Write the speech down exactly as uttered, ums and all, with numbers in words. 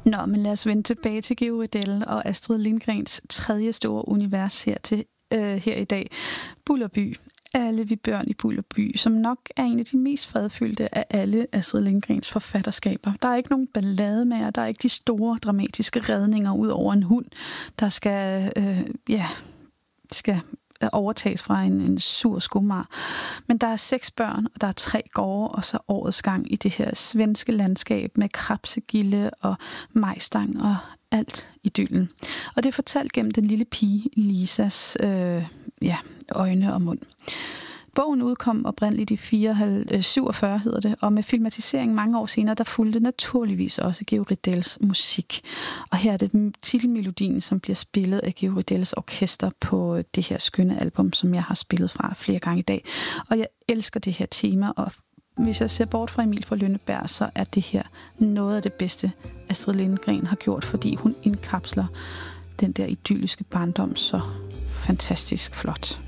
Nå, men lad os vende tilbage til Georg Riddell og Astrid Lindgrens tredje store univers her, til, øh, her i dag. Bulderby. Alle vi børn i Bulderby, som nok er en af de mest fredfyldte af alle Astrid Lindgrens forfatterskaber. Der er ikke nogen ballade med, der er ikke de store dramatiske redninger ud over en hund, der skal, øh, ja, skal overtages fra en, en sur skomar. Men der er seks børn, og der er tre gårde, og så årets gang i det her svenske landskab med krabsegilde og majstang og alt idyllen. Og det er fortalt gennem den lille pige Lisas øh, ja, øjne og mund. Bogen udkom oprindeligt i syvogfyrre, hedder det, og med filmatisering mange år senere, der fulgte naturligvis også Georg Riddells musik. Og her er det titelmelodien, som bliver spillet af Georg Riddells orkester på det her skønne album, som jeg har spillet fra flere gange i dag. Og jeg elsker det her tema, og hvis jeg ser bort fra Emil fra Lønneberg, så er det her noget af det bedste, Astrid Lindgren har gjort, fordi hun indkapsler den der idylliske barndom så fantastisk flot.